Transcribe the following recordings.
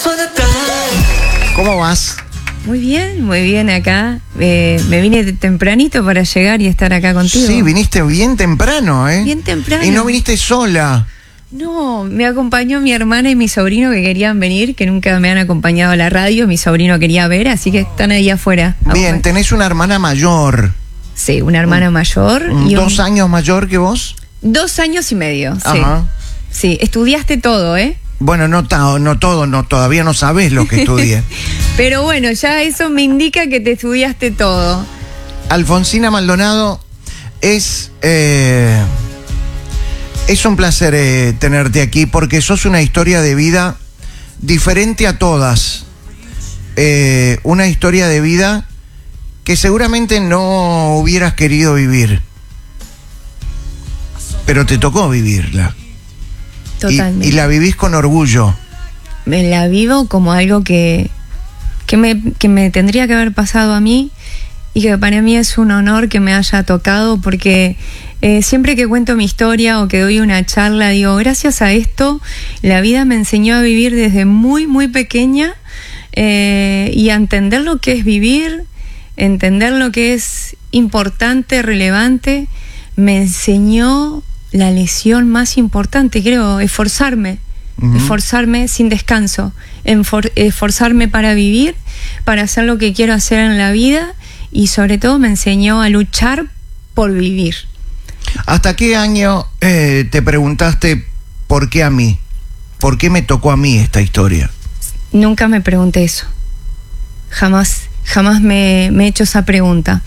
¿Cómo vas? Muy bien acá. Me vine tempranito para llegar y estar acá contigo. Sí, viniste bien temprano, ¿eh? Bien temprano. Y no viniste sola. No, me acompañó mi hermana y mi sobrino que querían venir, que nunca me han acompañado a la radio. Mi sobrino quería ver, así que están ahí afuera. Bien, tenés una hermana mayor. Sí, una hermana mayor. Y 2 años mayor que vos. 2 años y medio, sí. Ajá. Sí, estudiaste todo, ¿eh? Bueno, no todo, todavía no sabés lo que estudié. Pero bueno, ya eso me indica que te estudiaste todo. Alfonsina Maldonado, es un placer tenerte aquí porque sos una historia de vida diferente a todas. Una historia de vida que seguramente no hubieras querido vivir, pero te tocó vivirla. Totalmente. Y la vivís con orgullo. Me la vivo como algo que me tendría que haber pasado a mí y que para mí es un honor que me haya tocado porque siempre que cuento mi historia o que doy una charla digo, gracias a esto la vida me enseñó a vivir desde muy muy pequeña y a entender lo que es vivir, entender lo que es importante, relevante. Me enseñó la lección más importante, creo, esforzarme sin descanso, esforzarme para vivir, para hacer lo que quiero hacer en la vida y sobre todo me enseñó a luchar por vivir. ¿Hasta qué año te preguntaste por qué a mí? ¿Por qué me tocó a mí esta historia? Nunca me pregunté eso. Jamás me he hecho esa pregunta.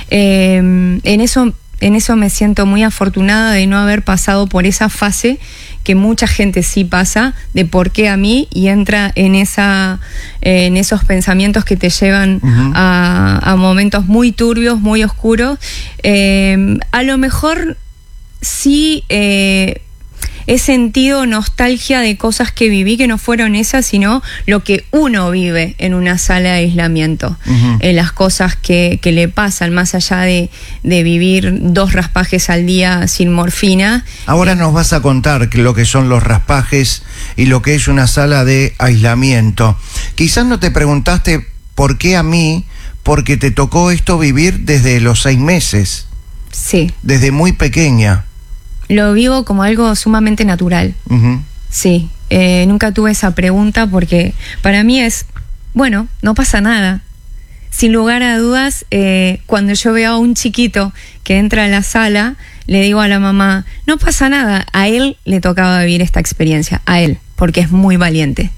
En eso me siento muy afortunada de no haber pasado por esa fase que mucha gente sí pasa, de por qué a mí, y entra en esos pensamientos que te llevan a momentos muy turbios, muy oscuros. A lo mejor sí he sentido nostalgia de cosas que viví que no fueron esas, sino lo que uno vive en una sala de aislamiento. Las cosas que le pasan, más allá de vivir 2 raspajes al día sin morfina. Ahora nos vas a contar lo que son los raspajes y lo que es una sala de aislamiento. Quizás no te preguntaste por qué a mí, porque te tocó esto vivir desde los 6 meses. Sí. Desde muy pequeña. Lo vivo como algo sumamente natural. Sí, nunca tuve esa pregunta porque para mí es, bueno, no pasa nada. Sin lugar a dudas, cuando yo veo a un chiquito que entra a la sala, le digo a la mamá, no pasa nada. A él le tocaba vivir esta experiencia, a él, porque es muy valiente.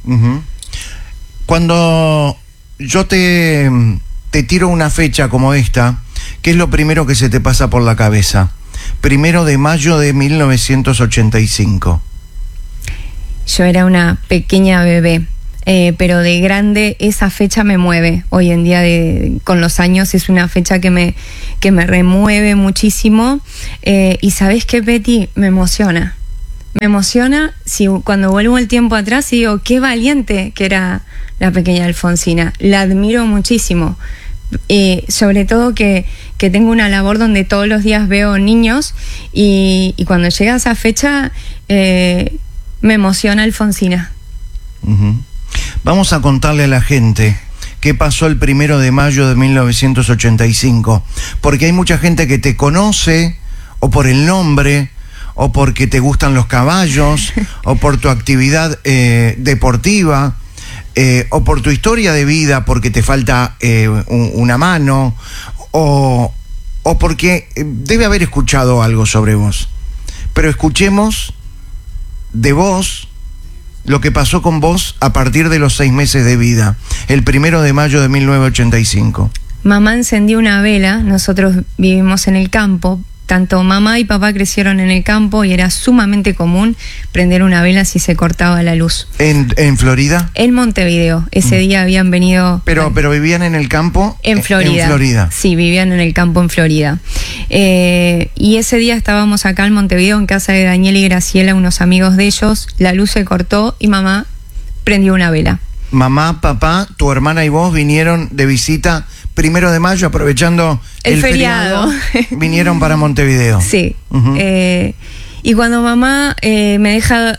Cuando yo te tiro una fecha como esta, ¿qué es lo primero que se te pasa por la cabeza? 1 de mayo de 1985. Yo era una pequeña bebé, pero de grande esa fecha me mueve. Hoy en día, con los años, es una fecha que me remueve muchísimo. Y ¿sabés qué, Betty? Me emociona. Me emociona cuando vuelvo el tiempo atrás y digo, qué valiente que era la pequeña Alfonsina. La admiro muchísimo. Sobre todo que tengo una labor donde todos los días veo niños y cuando llega esa fecha me emociona Alfonsina. Vamos a contarle a la gente qué pasó el 1 de mayo de 1985, porque hay mucha gente que te conoce o por el nombre o porque te gustan los caballos o por tu actividad deportiva. O por tu historia de vida, porque te falta una mano, o porque debe haber escuchado algo sobre vos. Pero escuchemos de vos lo que pasó con vos a partir de los 6 meses de vida, el 1 de mayo de 1985. Mamá encendió una vela, nosotros vivimos en el campo. Tanto mamá y papá crecieron en el campo y era sumamente común prender una vela si se cortaba la luz. ¿En Florida? En Montevideo. Ese día habían venido... ¿Pero vivían en el campo? En Florida. En Florida. Sí, vivían en el campo en Florida. Y ese día estábamos acá en Montevideo, en casa de Daniel y Graciela, unos amigos de ellos. La luz se cortó y mamá prendió una vela. Mamá, papá, tu hermana y vos vinieron de visita 1 de mayo, aprovechando el feriado, vinieron para Montevideo. Sí. Y cuando mamá me deja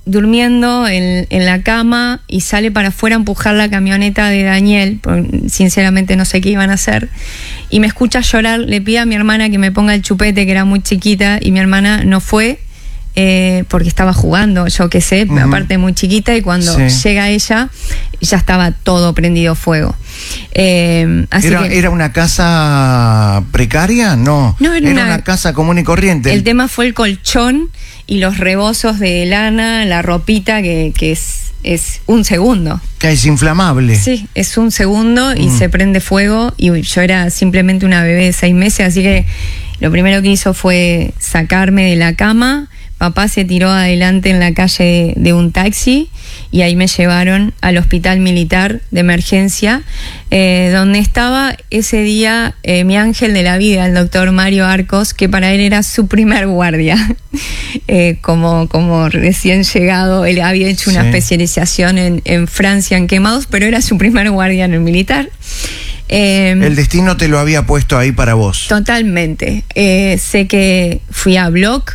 durmiendo en la cama y sale para afuera a empujar la camioneta de Daniel, sinceramente no sé qué iban a hacer, y me escucha llorar, le pide a mi hermana que me ponga el chupete, que era muy chiquita, y mi hermana no fue, porque estaba jugando, yo qué sé, aparte muy chiquita, y cuando llega ella, ya estaba todo prendido fuego. ¿Era una casa precaria? No, era una casa común y corriente. El tema fue el colchón y los rebozos de lana, la ropita que es un segundo. Que es inflamable. Sí, es un segundo y se prende fuego, y yo era simplemente una bebé de 6 meses, así que lo primero que hizo fue sacarme de la cama. Papá se tiró adelante en la calle de un taxi y ahí me llevaron al hospital militar de emergencia, donde estaba ese día mi ángel de la vida, el doctor Mario Arcos, que para él era su primer guardia. Como recién llegado, él había hecho una especialización en Francia en quemados, pero era su primer guardia en el militar. El destino te lo había puesto ahí para vos. Totalmente. Sé que fui a Bloch.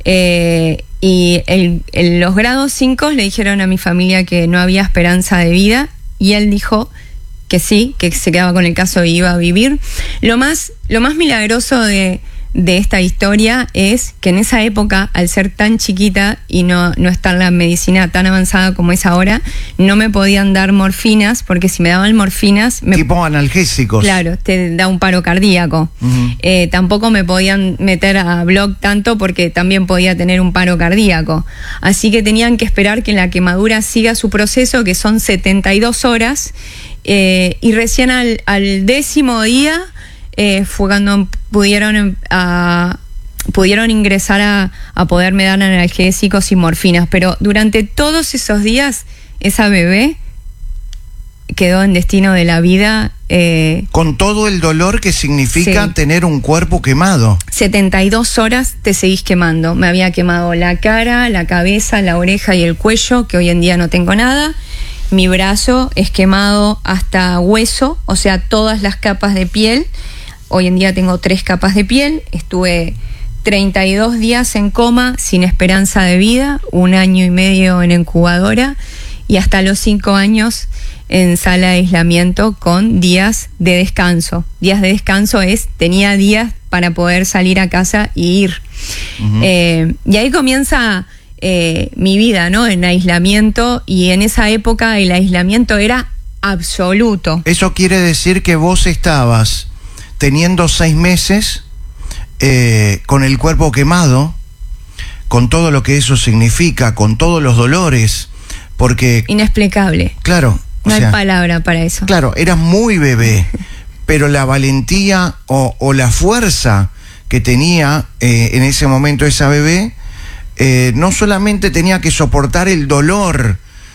Y los grados 5 le dijeron a mi familia que no había esperanza de vida, y él dijo que sí, que se quedaba con el caso y iba a vivir. Lo más milagroso de esta historia es que en esa época, al ser tan chiquita y no estar la medicina tan avanzada como es ahora, no me podían dar morfinas, porque si me daban morfinas... tipo analgésicos. Claro, te da un paro cardíaco. Tampoco me podían meter a Bloch tanto, porque también podía tener un paro cardíaco. Así que tenían que esperar que la quemadura siga su proceso, que son 72 horas, y recién al 10º día... fue cuando pudieron ingresar a poderme dar analgésicos y morfinas, pero durante todos esos días esa bebé quedó en destino de la vida. Con todo el dolor que significa tener un cuerpo quemado. 72 horas te seguís quemando. Me había quemado la cara, la cabeza, la oreja y el cuello, que hoy en día no tengo nada. Mi brazo es quemado hasta hueso, o sea, todas las capas de piel. Hoy en día tengo 3 capas de piel. Estuve 32 días en coma sin esperanza de vida, 1 año y medio en incubadora, y hasta los 5 años en sala de aislamiento con días de descanso. Días de descanso tenía días para poder salir a casa y ir. Y ahí comienza mi vida, ¿no? En aislamiento, y en esa época el aislamiento era absoluto. Eso quiere decir que vos estabas teniendo 6 meses con el cuerpo quemado, con todo lo que eso significa, con todos los dolores, porque... Inexplicable. Claro. No hay palabra para eso. Claro, eras muy bebé, pero la valentía o la fuerza que tenía en ese momento esa bebé, no solamente tenía que soportar el dolor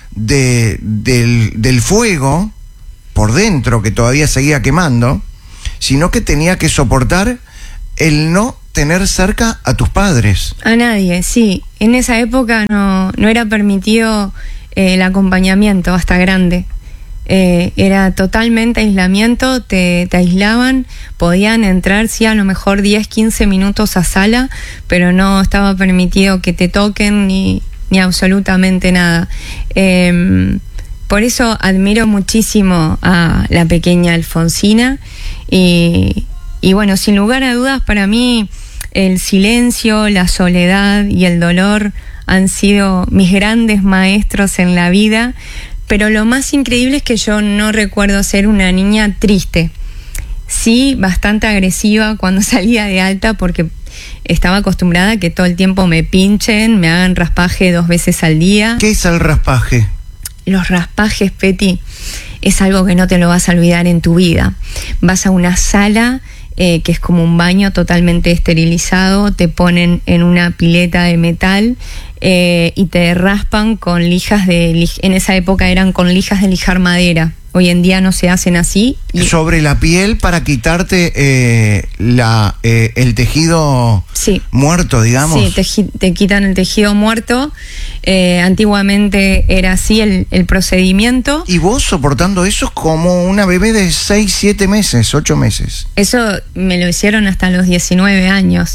del fuego por dentro, que todavía seguía quemando, sino que tenía que soportar el no tener cerca a tus padres. A nadie, sí. En esa época no era permitido el acompañamiento hasta grande. Era totalmente aislamiento, te aislaban, podían entrar, sí, a lo mejor 10, 15 minutos a sala, pero no estaba permitido que te toquen ni absolutamente nada. Por eso admiro muchísimo a la pequeña Alfonsina, y bueno, sin lugar a dudas, para mí el silencio, la soledad y el dolor han sido mis grandes maestros en la vida. Pero lo más increíble es que yo no recuerdo ser una niña triste. Sí, bastante agresiva cuando salía de alta, porque estaba acostumbrada a que todo el tiempo me pinchen, me hagan raspaje 2 veces al día. ¿Qué es el raspaje? Los raspajes, Peti, es algo que no te lo vas a olvidar en tu vida. Vas a una sala que es como un baño totalmente esterilizado, te ponen en una pileta de metal y te raspan con lijas en esa época eran con lijas de lijar madera. Hoy en día no se hacen así. Sobre la piel para quitarte el tejido muerto, digamos. Sí, te quitan el tejido muerto. Antiguamente era así el procedimiento. ¿Y vos soportando eso como una bebé de 6, 7 meses, 8 meses? Eso me lo hicieron hasta los 19 años.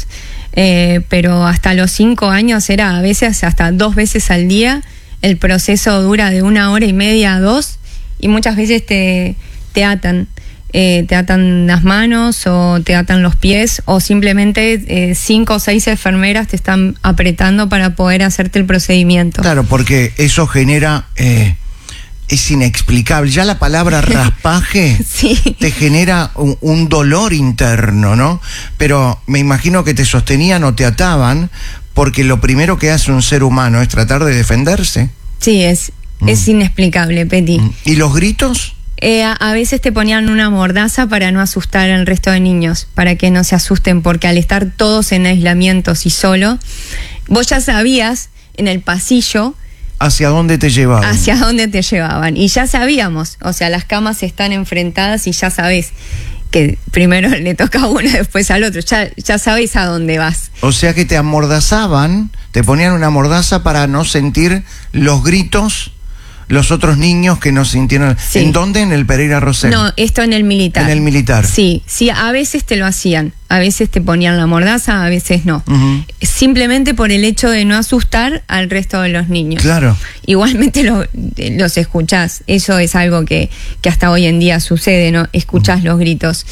pero hasta los 5 años era a veces hasta 2 veces al día. El proceso dura de 1 hora y media a 2 y muchas veces te atan. Te atan las manos o te atan los pies o simplemente 5 o 6 enfermeras te están apretando para poder hacerte el procedimiento. Claro, porque eso genera... es inexplicable. Ya la palabra raspaje sí. te genera un dolor interno, ¿no? Pero me imagino que te sostenían o te ataban porque lo primero que hace un ser humano es tratar de defenderse. Sí, es inexplicable, Peti. ¿Y los gritos? A veces te ponían una mordaza para no asustar al resto de niños, para que no se asusten, porque al estar todos en aislamiento y solo, vos ya sabías en el pasillo ¿hacia dónde te llevaban? Hacia dónde te llevaban. Y ya sabíamos, o sea, las camas están enfrentadas y ya sabés que primero le toca a uno, después al otro. Ya sabés a dónde vas. O sea que te amordazaban, te ponían una mordaza para no sentir los gritos los otros niños que no sintieron. Sí. ¿En dónde? ¿En el Pereira Rosell? No, esto en el militar. En el militar. Sí, a veces te lo hacían, a veces te ponían la mordaza, a veces no. Simplemente por el hecho de no asustar al resto de los niños. Claro. Igualmente los escuchás, eso es algo que hasta hoy en día sucede, ¿no? Escuchás los gritos.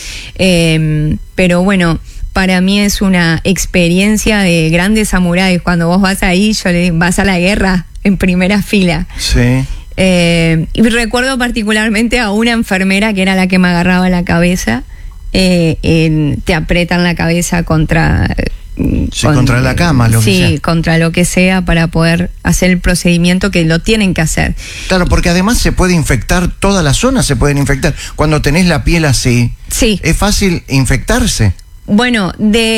Pero bueno, para mí es una experiencia de grandes samuráis. Cuando vos vas ahí, vas a la guerra en primera fila. Sí. Y recuerdo particularmente a una enfermera que era la que me agarraba la cabeza. Te apretan la cabeza contra la cama, lo que sea. Sí, contra lo que sea para poder hacer el procedimiento que lo tienen que hacer. Claro, porque además se puede infectar, todas las zonas se pueden infectar. Cuando tenés la piel así, sí, es fácil infectarse. Bueno,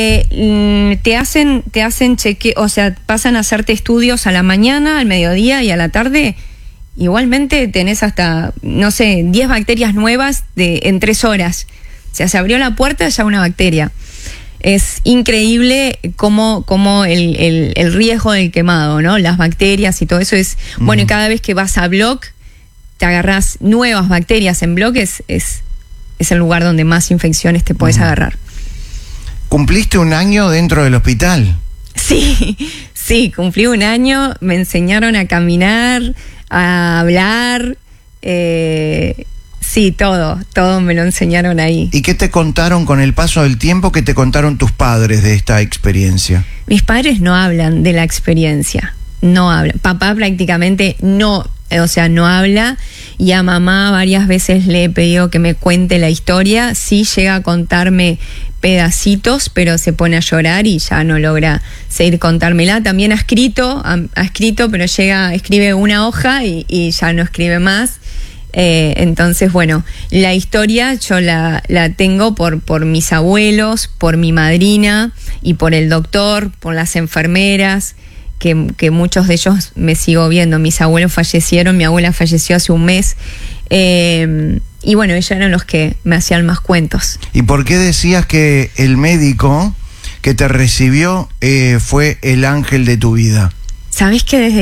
te hacen chequeo, o sea, pasan a hacerte estudios a la mañana, al mediodía y a la tarde. Igualmente tenés hasta, no sé, 10 bacterias nuevas en 3 horas. O sea, se abrió la puerta, ya una bacteria. Es increíble cómo el riesgo del quemado, ¿no? Las bacterias y todo eso es... Bueno, y cada vez que vas a Bloc, te agarrás nuevas bacterias en Bloc, es el lugar donde más infecciones te puedes agarrar. ¿Cumpliste 1 año dentro del hospital? Sí, cumplí 1 año, me enseñaron a caminar, a hablar, sí, todo me lo enseñaron ahí. ¿Y qué te contaron con el paso del tiempo? ¿Qué te contaron tus padres de esta experiencia? Mis padres no hablan de la experiencia, no hablan. Papá prácticamente no habla, y a mamá varias veces le he pedido que me cuente la historia. Sí llega a contarme pedacitos, pero se pone a llorar y ya no logra seguir contármela. También ha escrito, pero escribe una hoja y ya no escribe más. Entonces, bueno, la historia yo la tengo por mis abuelos, por mi madrina y por el doctor, por las enfermeras, que muchos de ellos me sigo viendo. Mis abuelos fallecieron, mi abuela falleció hace un mes, y bueno, ellos eran los que me hacían más cuentos. ¿Y por qué decías que el médico que te recibió fue el ángel de tu vida? ¿Sabés que desde